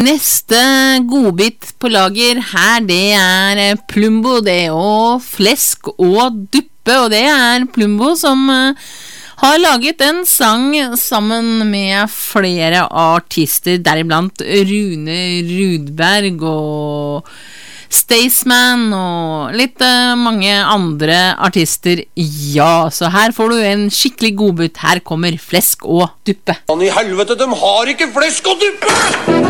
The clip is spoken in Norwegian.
Neste godbit på lager her, det Plumbo, det og flesk og duppe, og det Plumbo som har laget en sang sammen med flere artister, deriblant Rune Rudberg og Staysman og litt mange andre artister. Ja, så her får du en skikkelig godbit. Her kommer flesk og duppe. I helvete, de har ikke flesk og duppe!